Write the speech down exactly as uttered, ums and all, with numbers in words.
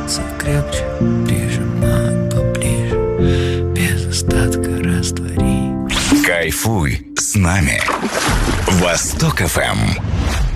становится крепче, прижимаю поближе, без остатка раствори. Кайфуй с нами. Восток эф эм.